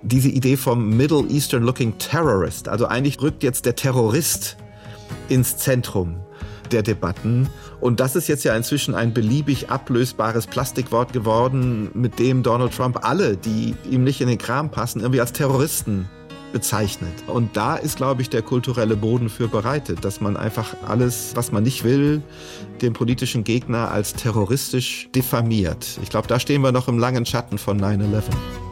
diese Idee vom Middle Eastern Looking Terrorist. Also eigentlich rückt jetzt der Terrorist ins Zentrum der Debatten. Und das ist jetzt ja inzwischen ein beliebig ablösbares Plastikwort geworden, mit dem Donald Trump alle, die ihm nicht in den Kram passen, irgendwie als Terroristen bezeichnet. Und da ist, glaube ich, der kulturelle Boden für bereitet, dass man einfach alles, was man nicht will, den politischen Gegner als terroristisch diffamiert. Ich glaube, da stehen wir noch im langen Schatten von 9/11.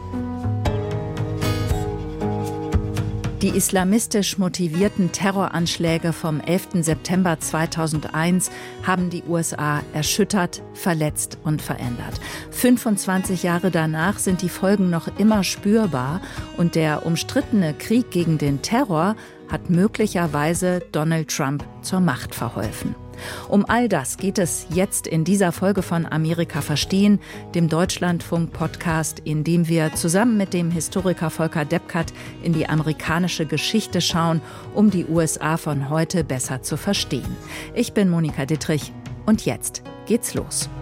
Die islamistisch motivierten Terroranschläge vom 11. September 2001 haben die USA erschüttert, verletzt und verändert. 25 Jahre danach sind die Folgen noch immer spürbar und der umstrittene Krieg gegen den Terror hat möglicherweise Donald Trump zur Macht verholfen. Um all das geht es jetzt in dieser Folge von Amerika verstehen, dem Deutschlandfunk-Podcast, in dem wir zusammen mit dem Historiker Volker Deppkat in die amerikanische Geschichte schauen, um die USA von heute besser zu verstehen. Ich bin Monika Dittrich und jetzt geht's los.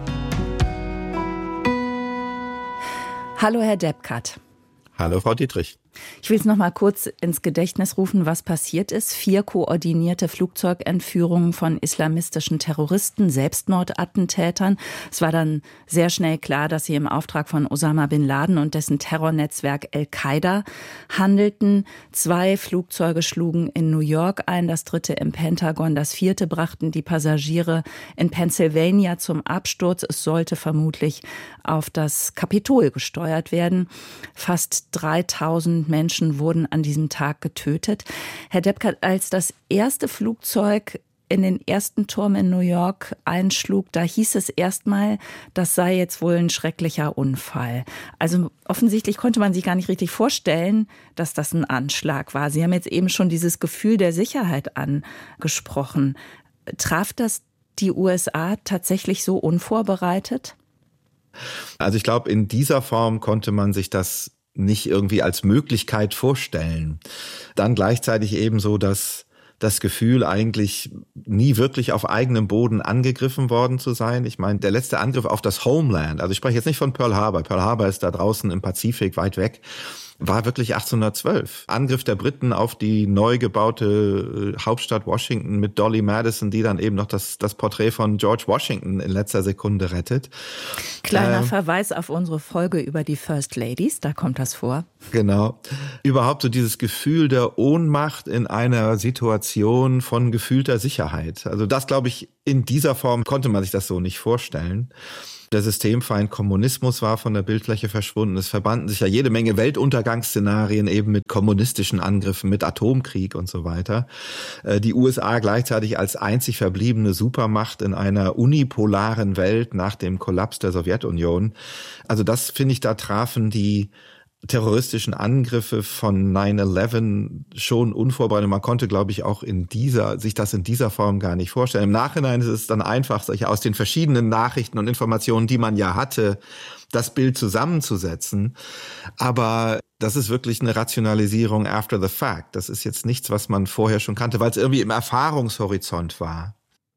Hallo Herr Deppkat. Hallo Frau Dittrich. Ich will es noch mal kurz ins Gedächtnis rufen, was passiert ist. 4 koordinierte Flugzeugentführungen von islamistischen Terroristen, Selbstmordattentätern. Es war dann sehr schnell klar, dass sie im Auftrag von Osama bin Laden und dessen Terrornetzwerk Al-Qaida handelten. 2 Flugzeuge schlugen in New York ein, das 3. im Pentagon, das 4. brachten die Passagiere in Pennsylvania zum Absturz. Es sollte vermutlich auf das Kapitol gesteuert werden. Fast 3000 Menschen wurden an diesem Tag getötet. Herr Deppkat, als das erste Flugzeug in den ersten Turm in New York einschlug, da hieß es erstmal, das sei jetzt wohl ein schrecklicher Unfall. Also offensichtlich konnte man sich gar nicht richtig vorstellen, dass das ein Anschlag war. Sie haben jetzt eben schon dieses Gefühl der Sicherheit angesprochen. Traf das die USA tatsächlich so unvorbereitet? Also ich glaube, in dieser Form konnte man sich das nicht irgendwie als Möglichkeit vorstellen. Dann gleichzeitig ebenso, dass das Gefühl, eigentlich nie wirklich auf eigenem Boden angegriffen worden zu sein. Ich meine, der letzte Angriff auf das Homeland, also ich spreche jetzt nicht von Pearl Harbor. Pearl Harbor ist da draußen im Pazifik weit weg, war wirklich 1812. Angriff der Briten auf die neu gebaute Hauptstadt Washington mit Dolly Madison, die dann eben noch das Porträt von George Washington in letzter Sekunde rettet. Kleiner Verweis auf unsere Folge über die First Ladies, da kommt das vor. Genau. Überhaupt so dieses Gefühl der Ohnmacht in einer Situation von gefühlter Sicherheit. Also das, glaube ich, in dieser Form konnte man sich das so nicht vorstellen. Der Systemfeind Kommunismus war von der Bildfläche verschwunden. Es verbanden sich ja jede Menge Weltuntergangsszenarien eben mit kommunistischen Angriffen, mit Atomkrieg und so weiter. Die USA gleichzeitig als einzig verbliebene Supermacht in einer unipolaren Welt nach dem Kollaps der Sowjetunion. Also das, finde ich, da trafen die terroristischen Angriffe von 9/11 schon unvorbereitet. Man konnte, glaube ich, auch sich das in dieser Form gar nicht vorstellen. Im Nachhinein ist es dann einfach, aus den verschiedenen Nachrichten und Informationen, die man ja hatte, das Bild zusammenzusetzen. Aber das ist wirklich eine Rationalisierung after the fact. Das ist jetzt nichts, was man vorher schon kannte, weil es irgendwie im Erfahrungshorizont war.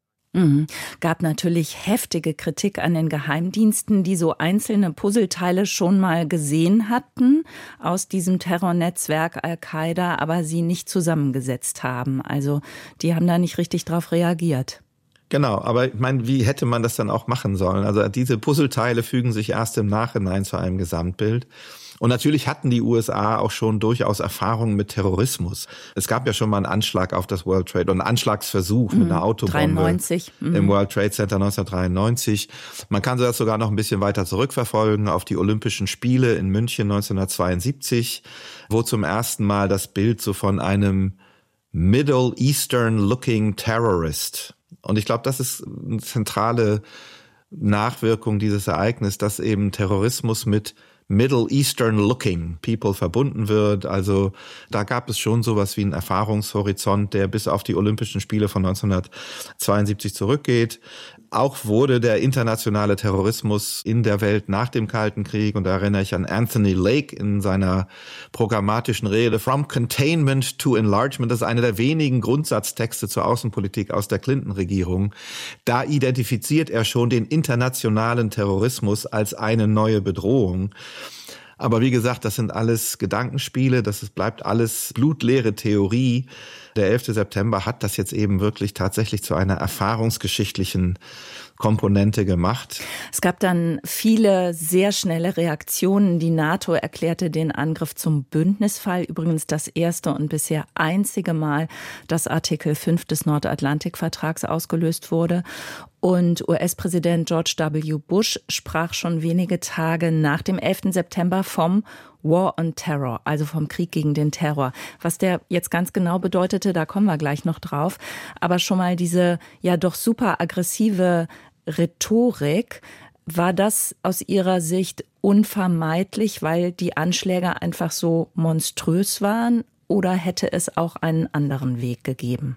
Gab natürlich heftige Kritik an den Geheimdiensten, die so einzelne Puzzleteile schon mal gesehen hatten aus diesem Terrornetzwerk Al-Qaida, aber sie nicht zusammengesetzt haben. Also die haben da nicht richtig drauf reagiert. Genau, aber ich meine, wie hätte man das dann auch machen sollen? Also diese Puzzleteile fügen sich erst im Nachhinein zu einem Gesamtbild. Und natürlich hatten die USA auch schon durchaus Erfahrungen mit Terrorismus. Es gab ja schon mal einen Anschlag auf das World Trade und einen Anschlagsversuch mit einer Autobombe 93. Im World Trade Center 1993. Man kann das sogar noch ein bisschen weiter zurückverfolgen auf die Olympischen Spiele in München 1972, wo zum ersten Mal das Bild so von einem Middle Eastern Looking Terrorist. Und ich glaube, das ist eine zentrale Nachwirkung dieses Ereignisses, dass eben Terrorismus mit Middle Eastern Looking People verbunden wird. Also da gab es schon sowas wie einen Erfahrungshorizont, der bis auf die Olympischen Spiele von 1972 zurückgeht. Auch wurde der internationale Terrorismus in der Welt nach dem Kalten Krieg, und da erinnere ich an Anthony Lake in seiner programmatischen Rede From Containment to Enlargement, das ist einer der wenigen Grundsatztexte zur Außenpolitik aus der Clinton-Regierung. Da identifiziert er schon den internationalen Terrorismus als eine neue Bedrohung. Aber wie gesagt, das sind alles Gedankenspiele, bleibt alles blutleere Theorie. Der 11. September hat das jetzt eben wirklich tatsächlich zu einer erfahrungsgeschichtlichen Komponente gemacht. Es gab dann viele sehr schnelle Reaktionen. Die NATO erklärte den Angriff zum Bündnisfall. Übrigens das erste und bisher einzige Mal, dass Artikel 5 des Nordatlantikvertrags ausgelöst wurde. Und US-Präsident George W. Bush sprach schon wenige Tage nach dem 11. September vom War on Terror, also vom Krieg gegen den Terror. Was der jetzt ganz genau bedeutete, da kommen wir gleich noch drauf. Aber schon mal diese ja doch super aggressive Rhetorik, war das aus Ihrer Sicht unvermeidlich, weil die Anschläge einfach so monströs waren, oder hätte es auch einen anderen Weg gegeben?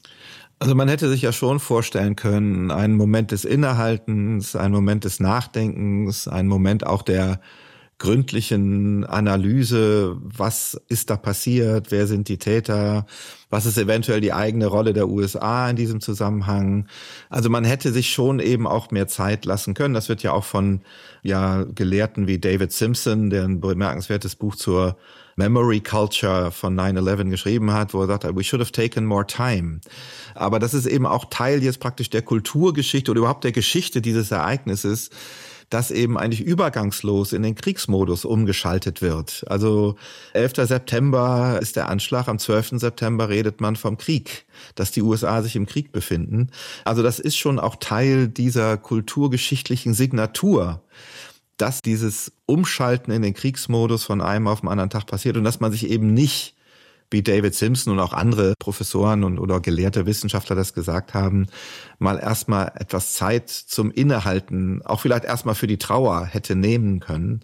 Also man hätte sich ja schon vorstellen können, einen Moment des Innehaltens, einen Moment des Nachdenkens, einen Moment auch der gründlichen Analyse, was ist da passiert, wer sind die Täter, was ist eventuell die eigene Rolle der USA in diesem Zusammenhang. Also man hätte sich schon eben auch mehr Zeit lassen können. Das wird ja auch von Gelehrten wie David Simpson, der ein bemerkenswertes Buch zur Memory Culture von 9/11 geschrieben hat, wo er sagt, we should have taken more time. Aber das ist eben auch Teil jetzt praktisch der Kulturgeschichte oder überhaupt der Geschichte dieses Ereignisses, dass eben eigentlich übergangslos in den Kriegsmodus umgeschaltet wird. Also 11. September ist der Anschlag, am 12. September redet man vom Krieg, dass die USA sich im Krieg befinden. Also das ist schon auch Teil dieser kulturgeschichtlichen Signatur, dass dieses Umschalten in den Kriegsmodus von einem auf den anderen Tag passiert und dass man sich eben nicht, wie David Simpson und auch andere Professoren oder gelehrte Wissenschaftler das gesagt haben, mal erstmal etwas Zeit zum Innehalten, auch vielleicht erstmal für die Trauer hätte nehmen können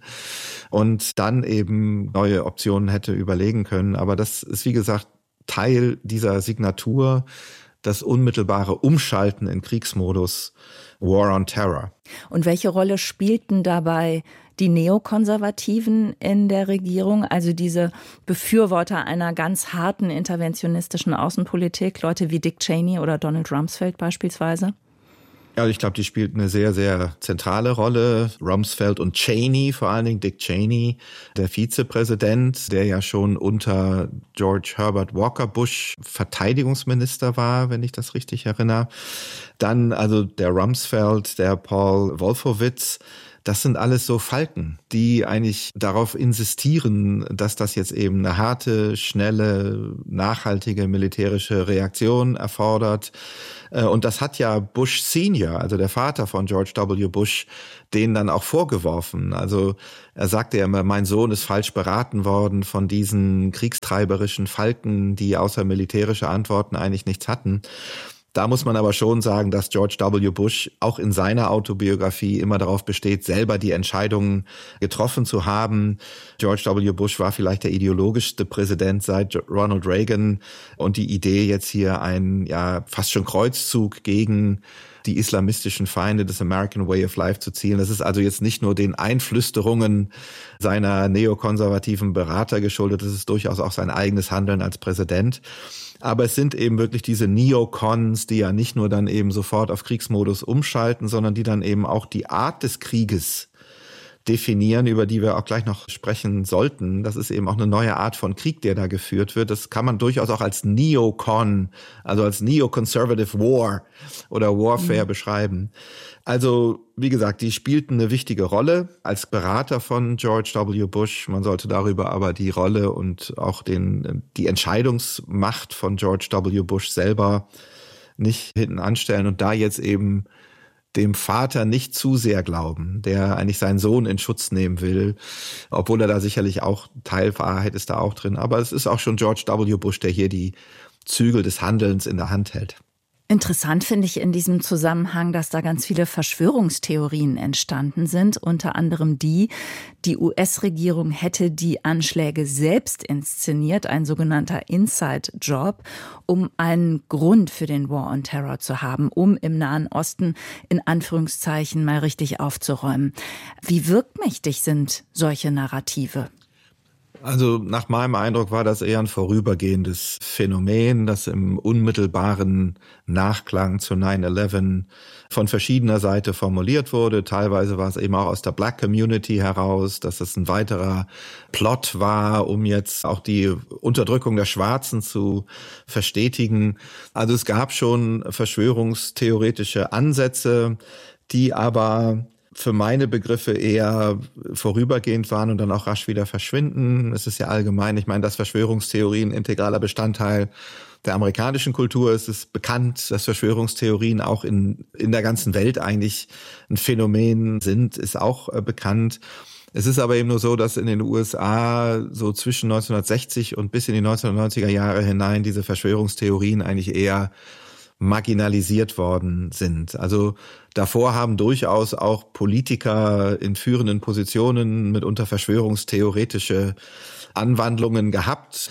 und dann eben neue Optionen hätte überlegen können. Aber das ist, wie gesagt, Teil dieser Signatur, das unmittelbare Umschalten in Kriegsmodus, War on Terror. Und welche Rolle spielten dabei die Neokonservativen in der Regierung, also diese Befürworter einer ganz harten interventionistischen Außenpolitik, Leute wie Dick Cheney oder Donald Rumsfeld beispielsweise? Ja, ich glaube, die spielten eine sehr, sehr zentrale Rolle. Rumsfeld und Cheney, vor allen Dingen Dick Cheney, der Vizepräsident, der ja schon unter George Herbert Walker Bush Verteidigungsminister war, wenn ich das richtig erinnere. Dann also der Rumsfeld, der Paul Wolfowitz. Das sind alles so Falken, die eigentlich darauf insistieren, dass das jetzt eben eine harte, schnelle, nachhaltige militärische Reaktion erfordert. Und das hat ja Bush Senior, also der Vater von George W. Bush, denen dann auch vorgeworfen. Also er sagte ja immer, mein Sohn ist falsch beraten worden von diesen kriegstreiberischen Falken, die außer militärische Antworten eigentlich nichts hatten. Da muss man aber schon sagen, dass George W. Bush auch in seiner Autobiografie immer darauf besteht, selber die Entscheidungen getroffen zu haben. George W. Bush war vielleicht der ideologischste Präsident seit Ronald Reagan. Und die Idee, jetzt hier einen fast schon Kreuzzug gegen die islamistischen Feinde des American Way of Life zu zielen. Das ist also jetzt nicht nur den Einflüsterungen seiner neokonservativen Berater geschuldet, das ist durchaus auch sein eigenes Handeln als Präsident. Aber es sind eben wirklich diese Neocons, die ja nicht nur dann eben sofort auf Kriegsmodus umschalten, sondern die dann eben auch die Art des Krieges definieren, über die wir auch gleich noch sprechen sollten. Das ist eben auch eine neue Art von Krieg, der da geführt wird. Das kann man durchaus auch als Neocon, also als Neoconservative War oder Warfare beschreiben. Also, wie gesagt, die spielten eine wichtige Rolle als Berater von George W. Bush. Man sollte darüber aber die Rolle und auch die Entscheidungsmacht von George W. Bush selber nicht hinten anstellen und da jetzt eben dem Vater nicht zu sehr glauben, der eigentlich seinen Sohn in Schutz nehmen will, obwohl er da sicherlich auch, Teilwahrheit ist da auch drin. Aber es ist auch schon George W. Bush, der hier die Zügel des Handelns in der Hand hält. Interessant finde ich in diesem Zusammenhang, dass da ganz viele Verschwörungstheorien entstanden sind, unter anderem die US-Regierung hätte die Anschläge selbst inszeniert, ein sogenannter Inside-Job, um einen Grund für den War on Terror zu haben, um im Nahen Osten in Anführungszeichen mal richtig aufzuräumen. Wie wirkmächtig sind solche Narrative? Also nach meinem Eindruck war das eher ein vorübergehendes Phänomen, das im unmittelbaren Nachklang zu 9/11 von verschiedener Seite formuliert wurde. Teilweise war es eben auch aus der Black Community heraus, dass es ein weiterer Plot war, um jetzt auch die Unterdrückung der Schwarzen zu verstetigen. Also es gab schon verschwörungstheoretische Ansätze, die aber für meine Begriffe eher vorübergehend waren und dann auch rasch wieder verschwinden. Es ist ja allgemein, ich meine, dass Verschwörungstheorien integraler Bestandteil der amerikanischen Kultur ist. Es ist bekannt, dass Verschwörungstheorien auch in der ganzen Welt eigentlich ein Phänomen sind, ist auch bekannt. Es ist aber eben nur so, dass in den USA so zwischen 1960 und bis in die 1990er Jahre hinein diese Verschwörungstheorien eigentlich eher marginalisiert worden sind. Also davor haben durchaus auch Politiker in führenden Positionen mitunter verschwörungstheoretische Anwandlungen gehabt.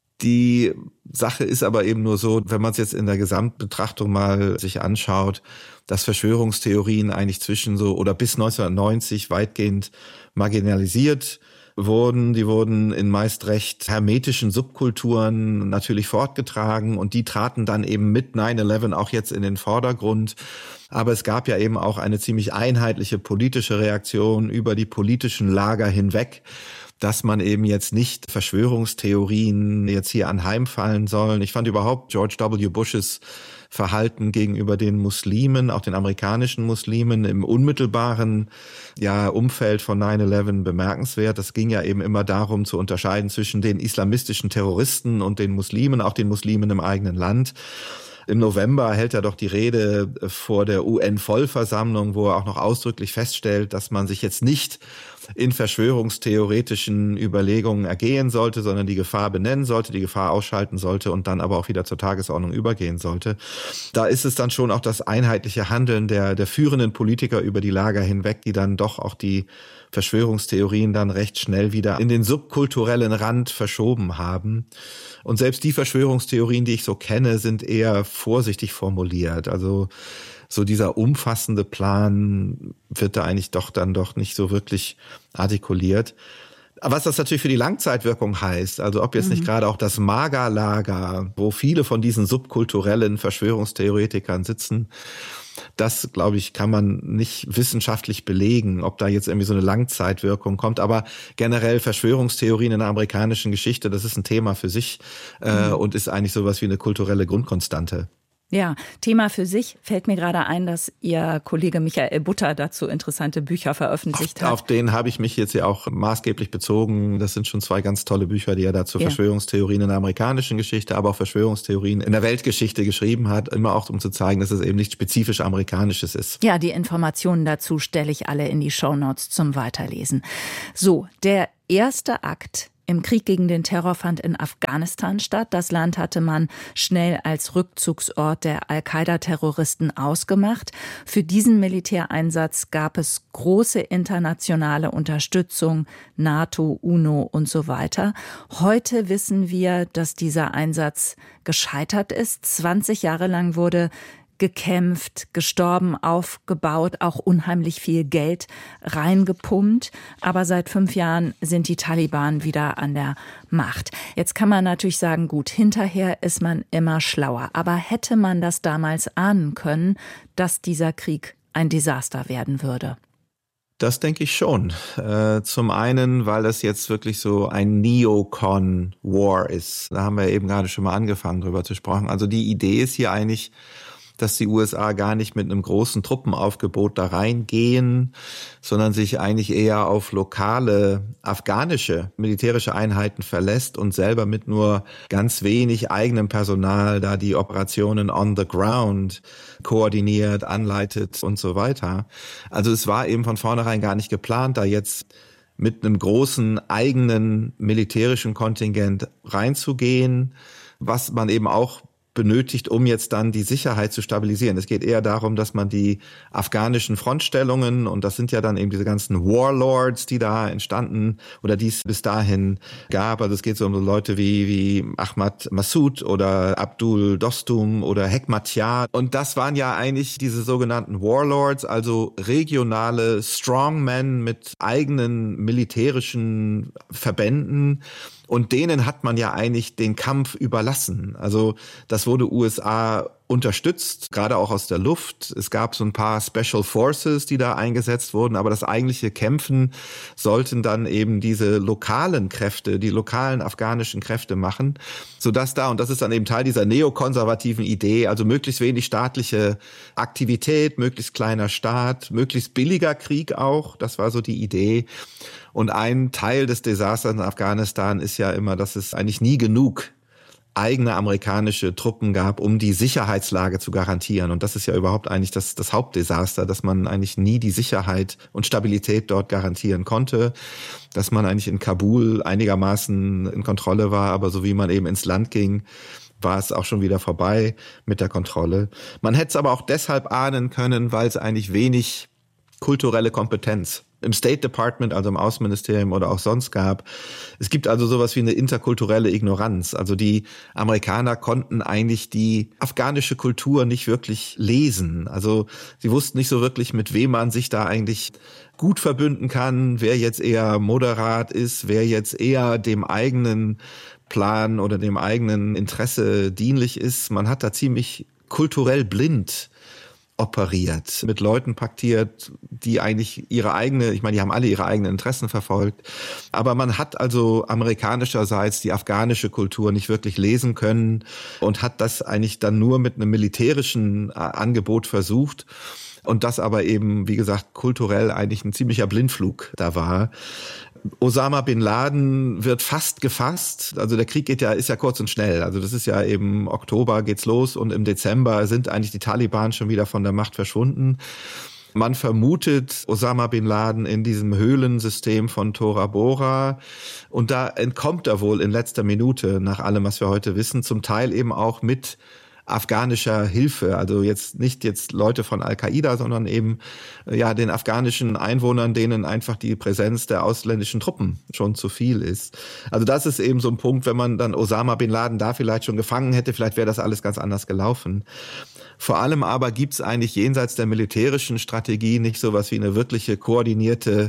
Die Sache ist aber eben nur so, wenn man es jetzt in der Gesamtbetrachtung mal sich anschaut, dass Verschwörungstheorien eigentlich zwischen so oder bis 1990 weitgehend marginalisiert wurden. Die wurden in meist recht hermetischen Subkulturen natürlich fortgetragen und die traten dann eben mit 9/11 auch jetzt in den Vordergrund. Aber es gab ja eben auch eine ziemlich einheitliche politische Reaktion über die politischen Lager hinweg, dass man eben jetzt nicht Verschwörungstheorien jetzt hier anheimfallen sollen. Ich fand überhaupt George W. Bushes Verhalten gegenüber den Muslimen, auch den amerikanischen Muslimen im unmittelbaren Umfeld von 9/11 bemerkenswert. Das ging ja eben immer darum zu unterscheiden zwischen den islamistischen Terroristen und den Muslimen, auch den Muslimen im eigenen Land. Im November hält er doch die Rede vor der UN-Vollversammlung, wo er auch noch ausdrücklich feststellt, dass man sich jetzt nicht in verschwörungstheoretischen Überlegungen ergehen sollte, sondern die Gefahr benennen sollte, die Gefahr ausschalten sollte und dann aber auch wieder zur Tagesordnung übergehen sollte. Da ist es dann schon auch das einheitliche Handeln der führenden Politiker über die Lager hinweg, die dann doch auch die Verschwörungstheorien dann recht schnell wieder in den subkulturellen Rand verschoben haben. Und selbst die Verschwörungstheorien, die ich so kenne, sind eher vorsichtig formuliert. Also so dieser umfassende Plan wird da eigentlich doch nicht so wirklich artikuliert. Was das natürlich für die Langzeitwirkung heißt, also ob jetzt nicht gerade auch das MAGA-Lager, wo viele von diesen subkulturellen Verschwörungstheoretikern sitzen, das, glaube ich, kann man nicht wissenschaftlich belegen, ob da jetzt irgendwie so eine Langzeitwirkung kommt. Aber generell Verschwörungstheorien in der amerikanischen Geschichte, das ist ein Thema für sich und ist eigentlich sowas wie eine kulturelle Grundkonstante. Ja, Thema für sich. Fällt mir gerade ein, dass Ihr Kollege Michael Butter dazu interessante Bücher veröffentlicht hat. Auf den habe ich mich jetzt ja auch maßgeblich bezogen. Das sind schon 2 ganz tolle Bücher, die er dazu Verschwörungstheorien in der amerikanischen Geschichte, aber auch Verschwörungstheorien in der Weltgeschichte geschrieben hat. Immer auch, um zu zeigen, dass es eben nicht spezifisch Amerikanisches ist. Ja, die Informationen dazu stelle ich alle in die Shownotes zum Weiterlesen. So, der erste Akt im Krieg gegen den Terror fand in Afghanistan statt. Das Land hatte man schnell als Rückzugsort der Al-Qaida-Terroristen ausgemacht. Für diesen Militäreinsatz gab es große internationale Unterstützung, NATO, UNO und so weiter. Heute wissen wir, dass dieser Einsatz gescheitert ist. 20 Jahre lang wurde gekämpft, gestorben, aufgebaut, auch unheimlich viel Geld reingepumpt. Aber seit 5 Jahren sind die Taliban wieder an der Macht. Jetzt kann man natürlich sagen, gut, hinterher ist man immer schlauer. Aber hätte man das damals ahnen können, dass dieser Krieg ein Desaster werden würde? Das denke ich schon. Zum einen, weil das jetzt wirklich so ein Neocon-War ist. Da haben wir eben gerade schon mal angefangen, drüber zu sprechen. Also die Idee ist hier eigentlich, dass die USA gar nicht mit einem großen Truppenaufgebot da reingehen, sondern sich eigentlich eher auf lokale afghanische militärische Einheiten verlässt und selber mit nur ganz wenig eigenem Personal da die Operationen on the ground koordiniert, anleitet und so weiter. Also es war eben von vornherein gar nicht geplant, da jetzt mit einem großen eigenen militärischen Kontingent reinzugehen, was man eben auch benötigt, um jetzt dann die Sicherheit zu stabilisieren. Es geht eher darum, dass man die afghanischen Frontstellungen, und das sind ja dann eben diese ganzen Warlords, die da entstanden oder die es bis dahin gab. Also es geht so um so Leute wie Ahmad Massoud oder Abdul Dostum oder Hekmatyar. Und das waren ja eigentlich diese sogenannten Warlords, also regionale Strongmen mit eigenen militärischen Verbänden. Und denen hat man ja eigentlich den Kampf überlassen. Also das wurde USA unterstützt, gerade auch aus der Luft. Es gab so ein paar Special Forces, die da eingesetzt wurden, aber das eigentliche Kämpfen sollten dann eben diese lokalen Kräfte, die lokalen afghanischen Kräfte machen, sodass da, und das ist dann eben Teil dieser neokonservativen Idee, also möglichst wenig staatliche Aktivität, möglichst kleiner Staat, möglichst billiger Krieg auch, das war so die Idee. Und ein Teil des Desasters in Afghanistan ist ja immer, dass es eigentlich nie genug eigene amerikanische Truppen gab, um die Sicherheitslage zu garantieren. Und das ist ja überhaupt eigentlich das Hauptdesaster, dass man eigentlich nie die Sicherheit und Stabilität dort garantieren konnte, dass man eigentlich in Kabul einigermaßen in Kontrolle war, aber so wie man eben ins Land ging, war es auch schon wieder vorbei mit der Kontrolle. Man hätte es aber auch deshalb ahnen können, weil es eigentlich wenig kulturelle Kompetenz im State Department, also im Außenministerium oder auch sonst gab. Es gibt also sowas wie eine interkulturelle Ignoranz. Also die Amerikaner konnten eigentlich die afghanische Kultur nicht wirklich lesen. Also sie wussten nicht so wirklich, mit wem man sich da eigentlich gut verbünden kann, wer jetzt eher moderat ist, wer jetzt eher dem eigenen Plan oder dem eigenen Interesse dienlich ist. Man hat da ziemlich kulturell blind operiert, mit Leuten paktiert, die eigentlich die haben alle ihre eigenen Interessen verfolgt. Aber man hat also amerikanischerseits die afghanische Kultur nicht wirklich lesen können und hat das eigentlich dann nur mit einem militärischen Angebot versucht. Und das aber eben, wie gesagt, kulturell eigentlich ein ziemlicher Blindflug da war. Osama Bin Laden wird fast gefasst. Also der Krieg ist ja kurz und schnell. Also das ist ja eben Oktober geht's los und im Dezember sind eigentlich die Taliban schon wieder von der Macht verschwunden. Man vermutet Osama Bin Laden in diesem Höhlensystem von Tora Bora und da entkommt er wohl in letzter Minute, nach allem, was wir heute wissen, zum Teil eben auch mit afghanischer Hilfe, also nicht Leute von Al-Qaida, sondern eben den afghanischen Einwohnern, denen einfach die Präsenz der ausländischen Truppen schon zu viel ist. Also das ist eben so ein Punkt, wenn man dann Osama Bin Laden da vielleicht schon gefangen hätte, vielleicht wäre das alles ganz anders gelaufen. Vor allem aber gibt es eigentlich jenseits der militärischen Strategie nicht sowas wie eine wirkliche koordinierte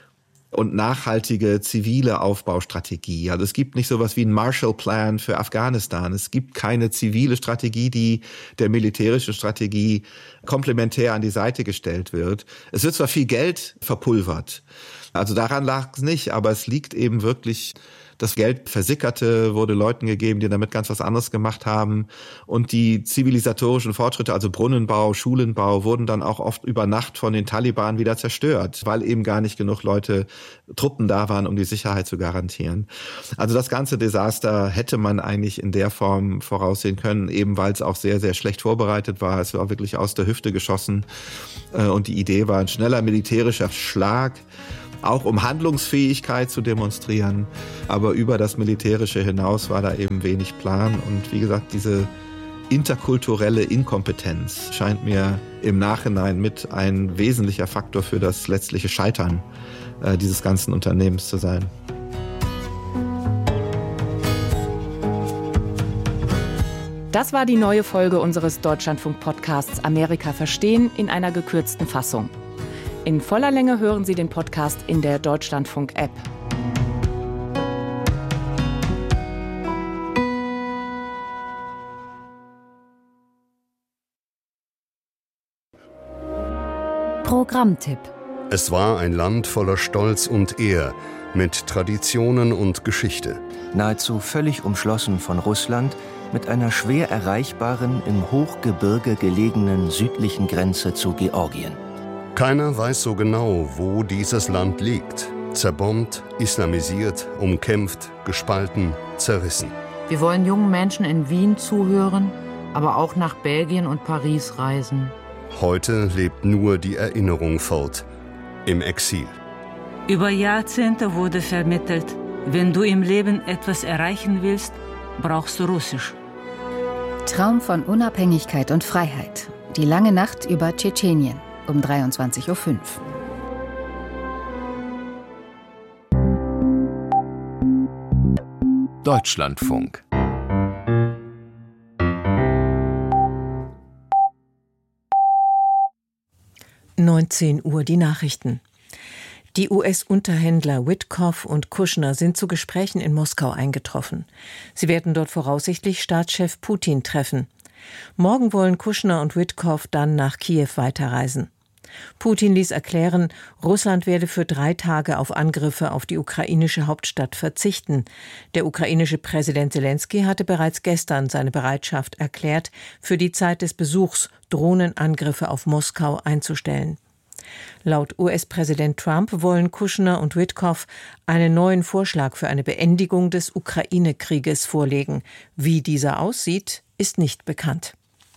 und nachhaltige zivile Aufbaustrategie. Also es gibt nicht sowas wie einen Marshall-Plan für Afghanistan. Es gibt keine zivile Strategie, die der militärischen Strategie komplementär an die Seite gestellt wird. Es wird zwar viel Geld verpulvert, also daran lag es nicht, aber es liegt eben wirklich, das Geld versickerte, wurde Leuten gegeben, die damit ganz was anderes gemacht haben. Und die zivilisatorischen Fortschritte, also Brunnenbau, Schulenbau, wurden dann auch oft über Nacht von den Taliban wieder zerstört, weil eben gar nicht genug Truppen da waren, um die Sicherheit zu garantieren. Also das ganze Desaster hätte man eigentlich in der Form voraussehen können, eben weil es auch sehr, sehr schlecht vorbereitet war. Es war wirklich aus der Hüfte geschossen. Und die Idee war ein schneller militärischer Schlag, auch um Handlungsfähigkeit zu demonstrieren. Aber über das Militärische hinaus war da eben wenig Plan. Und wie gesagt, diese interkulturelle Inkompetenz scheint mir im Nachhinein mit ein wesentlicher Faktor für das letztliche Scheitern dieses ganzen Unternehmens zu sein. Das war die neue Folge unseres Deutschlandfunk-Podcasts Amerika verstehen in einer gekürzten Fassung. In voller Länge hören Sie den Podcast in der Deutschlandfunk-App. Programmtipp. Es war ein Land voller Stolz und Ehr, mit Traditionen und Geschichte. Nahezu völlig umschlossen von Russland, mit einer schwer erreichbaren, im Hochgebirge gelegenen südlichen Grenze zu Georgien. Keiner weiß so genau, wo dieses Land liegt. Zerbombt, islamisiert, umkämpft, gespalten, zerrissen. Wir wollen jungen Menschen in Wien zuhören, aber auch nach Belgien und Paris reisen. Heute lebt nur die Erinnerung fort, im Exil. Über Jahrzehnte wurde vermittelt, wenn du im Leben etwas erreichen willst, brauchst du Russisch. Traum von Unabhängigkeit und Freiheit. Die lange Nacht über Tschetschenien um 23:05 Uhr. Deutschlandfunk. Uhr die Nachrichten. Die US-Unterhändler Witkoff und Kushner sind zu Gesprächen in Moskau eingetroffen. Sie werden dort voraussichtlich Staatschef Putin treffen. Morgen wollen Kushner und Witkoff dann nach Kiew weiterreisen. Putin ließ erklären, Russland werde für 3 Tage auf Angriffe auf die ukrainische Hauptstadt verzichten. Der ukrainische Präsident Selenskyj hatte bereits gestern seine Bereitschaft erklärt, für die Zeit des Besuchs Drohnenangriffe auf Moskau einzustellen. Laut US-Präsident Trump wollen Kushner und Witkoff einen neuen Vorschlag für eine Beendigung des Ukraine-Krieges vorlegen. Wie dieser aussieht, ist nicht bekannt.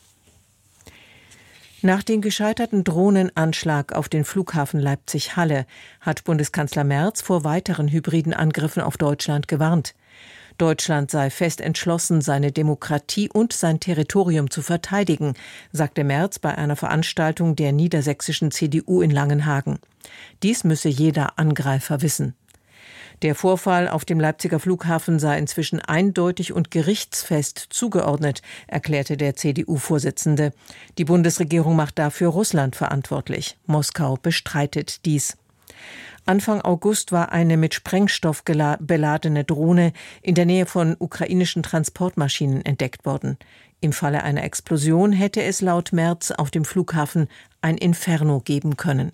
Nach dem gescheiterten Drohnenanschlag auf den Flughafen Leipzig-Halle hat Bundeskanzler Merz vor weiteren hybriden Angriffen auf Deutschland gewarnt. Deutschland sei fest entschlossen, seine Demokratie und sein Territorium zu verteidigen, sagte Merz bei einer Veranstaltung der niedersächsischen CDU in Langenhagen. Dies müsse jeder Angreifer wissen. Der Vorfall auf dem Leipziger Flughafen sei inzwischen eindeutig und gerichtsfest zugeordnet, erklärte der CDU-Vorsitzende. Die Bundesregierung macht dafür Russland verantwortlich. Moskau bestreitet dies. Anfang August war eine mit Sprengstoff beladene Drohne in der Nähe von ukrainischen Transportmaschinen entdeckt worden. Im Falle einer Explosion hätte es laut Merz auf dem Flughafen ein Inferno geben können.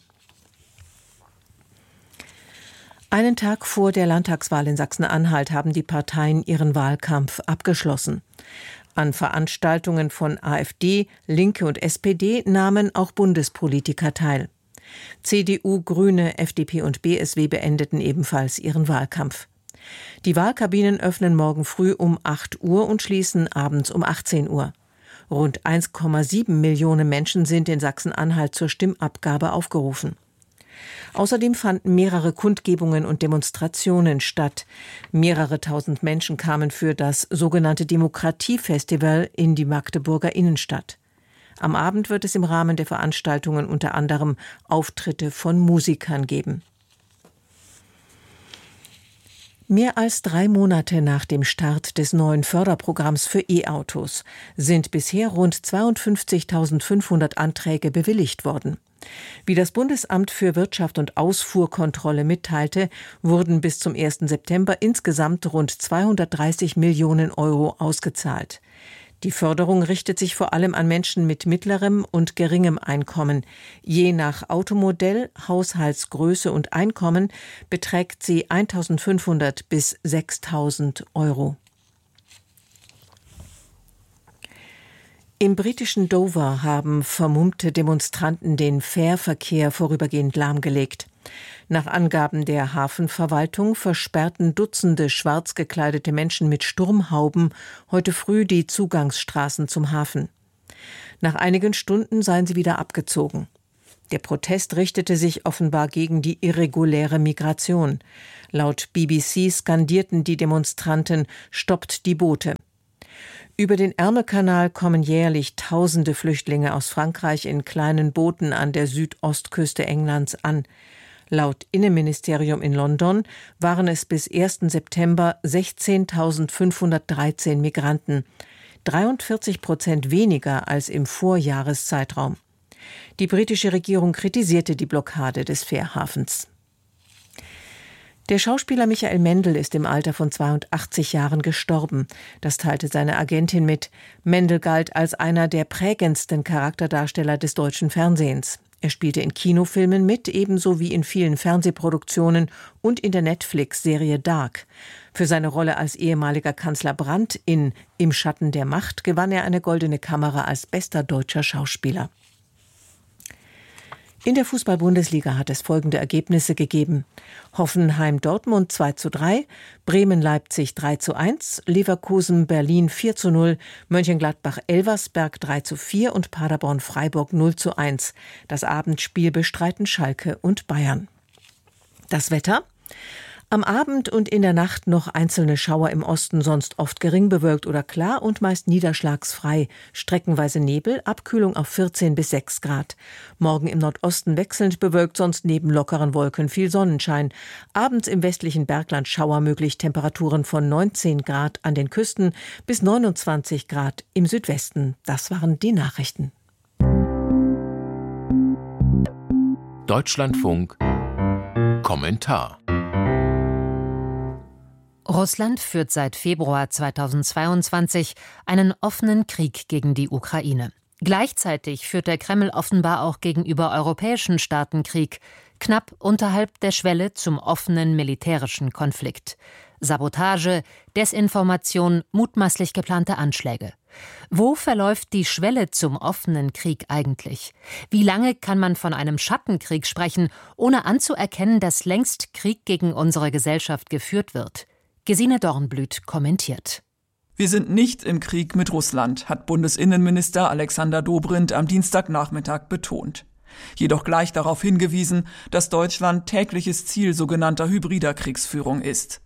Einen Tag vor der Landtagswahl in Sachsen-Anhalt haben die Parteien ihren Wahlkampf abgeschlossen. An Veranstaltungen von AfD, Linke und SPD nahmen auch Bundespolitiker teil. CDU, Grüne, FDP und BSW beendeten ebenfalls ihren Wahlkampf. Die Wahlkabinen öffnen morgen früh um 8 Uhr und schließen abends um 18 Uhr. Rund 1,7 Millionen Menschen sind in Sachsen-Anhalt zur Stimmabgabe aufgerufen. Außerdem fanden mehrere Kundgebungen und Demonstrationen statt. Mehrere tausend Menschen kamen für das sogenannte Demokratiefestival in die Magdeburger Innenstadt. Am Abend wird es im Rahmen der Veranstaltungen unter anderem Auftritte von Musikern geben. Mehr als 3 Monate nach dem Start des neuen Förderprogramms für E-Autos sind bisher rund 52.500 Anträge bewilligt worden. Wie das Bundesamt für Wirtschaft und Ausfuhrkontrolle mitteilte, wurden bis zum 1. September insgesamt rund 230 Millionen Euro ausgezahlt. Die Förderung richtet sich vor allem an Menschen mit mittlerem und geringem Einkommen. Je nach Automodell, Haushaltsgröße und Einkommen beträgt sie 1.500 bis 6.000 Euro. Im britischen Dover haben vermummte Demonstranten den Fährverkehr vorübergehend lahmgelegt. Nach Angaben der Hafenverwaltung versperrten Dutzende schwarz gekleidete Menschen mit Sturmhauben heute früh die Zugangsstraßen zum Hafen. Nach einigen Stunden seien sie wieder abgezogen. Der Protest richtete sich offenbar gegen die irreguläre Migration. Laut BBC skandierten die Demonstranten: Stoppt die Boote. Über den Ärmelkanal kommen jährlich Tausende Flüchtlinge aus Frankreich in kleinen Booten an der Südostküste Englands an. Laut Innenministerium in London waren es bis 1. September 16.513 Migranten, 43% weniger als im Vorjahreszeitraum. Die britische Regierung kritisierte die Blockade des Fährhafens. Der Schauspieler Michael Mendl ist im Alter von 82 Jahren gestorben. Das teilte seine Agentin mit. Mendl galt als einer der prägendsten Charakterdarsteller des deutschen Fernsehens. Er spielte in Kinofilmen mit, ebenso wie in vielen Fernsehproduktionen und in der Netflix-Serie Dark. Für seine Rolle als ehemaliger Kanzler Brandt in Im Schatten der Macht gewann er eine Goldene Kamera als bester deutscher Schauspieler. In der Fußball-Bundesliga hat es folgende Ergebnisse gegeben: Hoffenheim-Dortmund 2:3, Bremen-Leipzig 3:1, Leverkusen-Berlin 4:0, Mönchengladbach-Elversberg 3:4 und Paderborn-Freiburg 0:1. Das Abendspiel bestreiten Schalke und Bayern. Das Wetter: Am Abend und in der Nacht noch einzelne Schauer im Osten, sonst oft gering bewölkt oder klar und meist niederschlagsfrei. Streckenweise Nebel, Abkühlung auf 14 bis 6 Grad. Morgen im Nordosten wechselnd bewölkt, sonst neben lockeren Wolken viel Sonnenschein. Abends im westlichen Bergland Schauer möglich, Temperaturen von 19 Grad an den Küsten bis 29 Grad im Südwesten. Das waren die Nachrichten. Deutschlandfunk Kommentar. Russland führt seit Februar 2022 einen offenen Krieg gegen die Ukraine. Gleichzeitig führt der Kreml offenbar auch gegenüber europäischen Staaten Krieg, knapp unterhalb der Schwelle zum offenen militärischen Konflikt. Sabotage, Desinformation, mutmaßlich geplante Anschläge. Wo verläuft die Schwelle zum offenen Krieg eigentlich? Wie lange kann man von einem Schattenkrieg sprechen, ohne anzuerkennen, dass längst Krieg gegen unsere Gesellschaft geführt wird? Gesine Dornblüt kommentiert. Wir sind nicht im Krieg mit Russland, hat Bundesinnenminister Alexander Dobrindt am Dienstagnachmittag betont. Jedoch gleich darauf hingewiesen, dass Deutschland tägliches Ziel sogenannter hybrider Kriegsführung ist.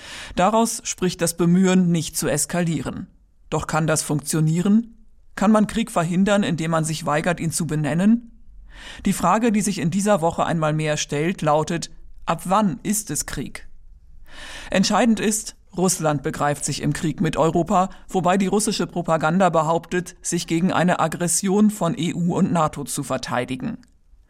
Daraus spricht das Bemühen, nicht zu eskalieren. Doch kann das funktionieren? Kann man Krieg verhindern, indem man sich weigert, ihn zu benennen? Die Frage, die sich in dieser Woche einmal mehr stellt, lautet: Ab wann ist es Krieg? Entscheidend ist, Russland begreift sich im Krieg mit Europa, wobei die russische Propaganda behauptet, sich gegen eine Aggression von EU und NATO zu verteidigen.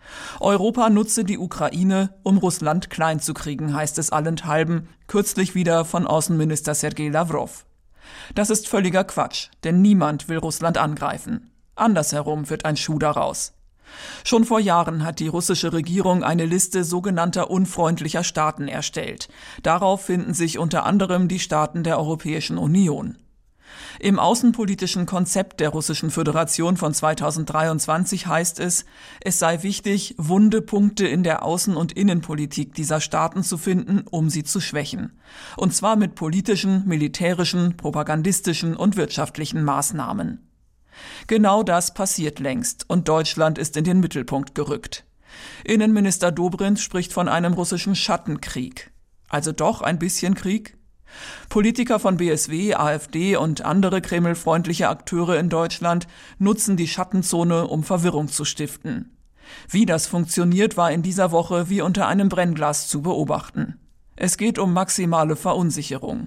Europa nutze die Ukraine, um Russland klein zu kriegen, heißt es allenthalben, kürzlich wieder von Außenminister Sergei Lavrov. Das ist völliger Quatsch, denn niemand will Russland angreifen. Andersherum wird ein Schuh daraus. Schon vor Jahren hat die russische Regierung eine Liste sogenannter unfreundlicher Staaten erstellt. Darauf finden sich unter anderem die Staaten der Europäischen Union. Im außenpolitischen Konzept der Russischen Föderation von 2023 heißt es, es sei wichtig, wunde Punkte in der Außen- und Innenpolitik dieser Staaten zu finden, um sie zu schwächen. Und zwar mit politischen, militärischen, propagandistischen und wirtschaftlichen Maßnahmen. Genau das passiert längst und Deutschland ist in den Mittelpunkt gerückt. Innenminister Dobrindt spricht von einem russischen Schattenkrieg. Also doch ein bisschen Krieg? Politiker von BSW, AfD und andere kremlfreundliche Akteure in Deutschland nutzen die Schattenzone, um Verwirrung zu stiften. Wie das funktioniert, war in dieser Woche wie unter einem Brennglas zu beobachten. Es geht um maximale Verunsicherung.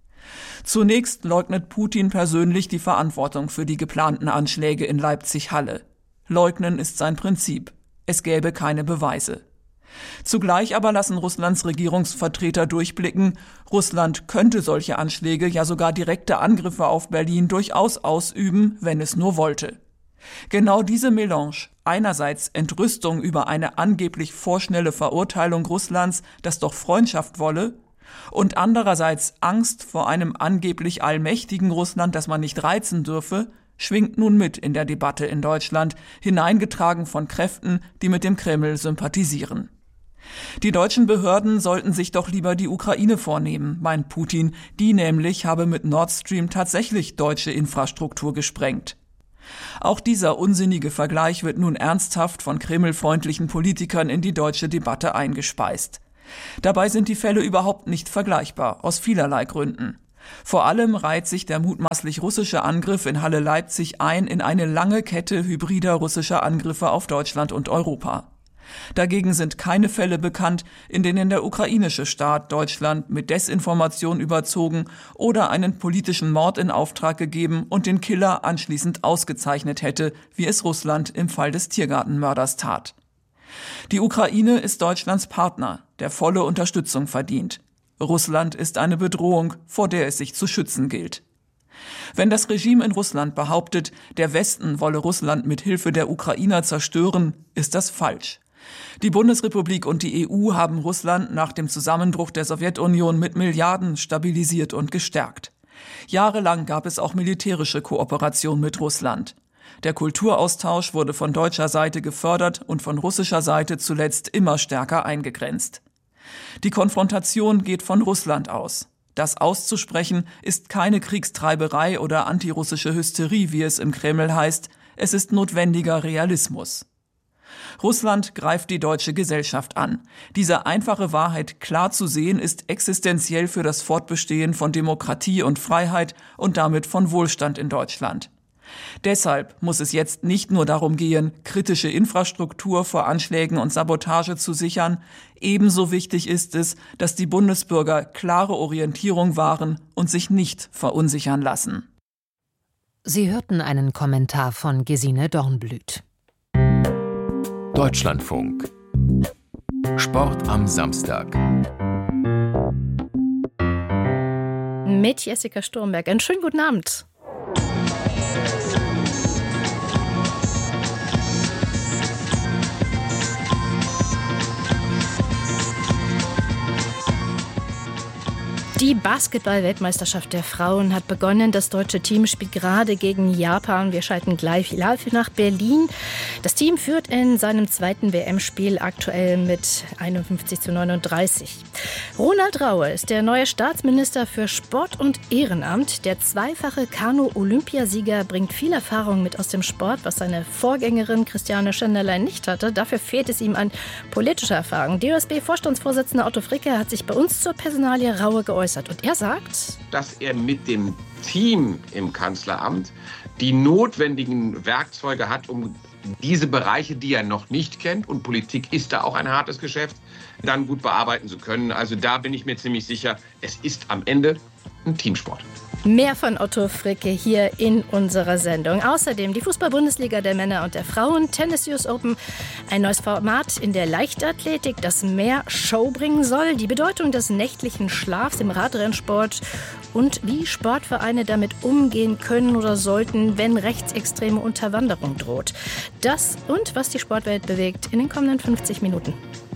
Zunächst leugnet Putin persönlich die Verantwortung für die geplanten Anschläge in Leipzig-Halle. Leugnen ist sein Prinzip. Es gäbe keine Beweise. Zugleich aber lassen Russlands Regierungsvertreter durchblicken, Russland könnte solche Anschläge, ja sogar direkte Angriffe auf Berlin durchaus ausüben, wenn es nur wollte. Genau diese Melange, einerseits Entrüstung über eine angeblich vorschnelle Verurteilung Russlands, das doch Freundschaft wolle, und andererseits Angst vor einem angeblich allmächtigen Russland, das man nicht reizen dürfe, schwingt nun mit in der Debatte in Deutschland, hineingetragen von Kräften, die mit dem Kreml sympathisieren. Die deutschen Behörden sollten sich doch lieber die Ukraine vornehmen, meint Putin, die nämlich habe mit Nord Stream tatsächlich deutsche Infrastruktur gesprengt. Auch dieser unsinnige Vergleich wird nun ernsthaft von kremlfreundlichen Politikern in die deutsche Debatte eingespeist. Dabei sind die Fälle überhaupt nicht vergleichbar, aus vielerlei Gründen. Vor allem reiht sich der mutmaßlich russische Angriff in Halle-Leipzig ein in eine lange Kette hybrider russischer Angriffe auf Deutschland und Europa. Dagegen sind keine Fälle bekannt, in denen der ukrainische Staat Deutschland mit Desinformation überzogen oder einen politischen Mord in Auftrag gegeben und den Killer anschließend ausgezeichnet hätte, wie es Russland im Fall des Tiergartenmörders tat. Die Ukraine ist Deutschlands Partner, der volle Unterstützung verdient. Russland ist eine Bedrohung, vor der es sich zu schützen gilt. Wenn das Regime in Russland behauptet, der Westen wolle Russland mit Hilfe der Ukrainer zerstören, ist das falsch. Die Bundesrepublik und die EU haben Russland nach dem Zusammenbruch der Sowjetunion mit Milliarden stabilisiert und gestärkt. Jahrelang gab es auch militärische Kooperation mit Russland. Der Kulturaustausch wurde von deutscher Seite gefördert und von russischer Seite zuletzt immer stärker eingegrenzt. Die Konfrontation geht von Russland aus. Das auszusprechen ist keine Kriegstreiberei oder antirussische Hysterie, wie es im Kreml heißt. Es ist notwendiger Realismus. Russland greift die deutsche Gesellschaft an. Diese einfache Wahrheit klar zu sehen, ist existenziell für das Fortbestehen von Demokratie und Freiheit und damit von Wohlstand in Deutschland. Deshalb muss es jetzt nicht nur darum gehen, kritische Infrastruktur vor Anschlägen und Sabotage zu sichern. Ebenso wichtig ist es, dass die Bundesbürger klare Orientierung wahren und sich nicht verunsichern lassen. Sie hörten einen Kommentar von Gesine Dornblüt. Deutschlandfunk. Sport am Samstag. Mit Jessica Sturmberg. Einen schönen guten Abend. Die Basketball-Weltmeisterschaft der Frauen hat begonnen. Das deutsche Team spielt gerade gegen Japan. Wir schalten gleich live nach Berlin. Das Team führt in seinem zweiten WM-Spiel aktuell mit 51:39. Ronald Raue ist der neue Staatsminister für Sport und Ehrenamt. Der zweifache Kanu-Olympiasieger bringt viel Erfahrung mit aus dem Sport, was seine Vorgängerin Christiane Schenderlein nicht hatte. Dafür fehlt es ihm an politischer Erfahrung. DOSB-Vorstandsvorsitzender Otto Fricke hat sich bei uns zur Personalie Raue geäußert. Und er sagt, dass er mit dem Team im Kanzleramt die notwendigen Werkzeuge hat, um diese Bereiche, die er noch nicht kennt, und Politik ist da auch ein hartes Geschäft, dann gut bearbeiten zu können. Also da bin ich mir ziemlich sicher, es ist am Ende ein Teamsport. Mehr von Otto Fricke hier in unserer Sendung. Außerdem die Fußball-Bundesliga der Männer und der Frauen, Tennis US Open, ein neues Format in der Leichtathletik, das mehr Show bringen soll, die Bedeutung des nächtlichen Schlafs im Radrennsport und wie Sportvereine damit umgehen können oder sollten, wenn rechtsextreme Unterwanderung droht. Das und was die Sportwelt bewegt in den kommenden 50 Minuten.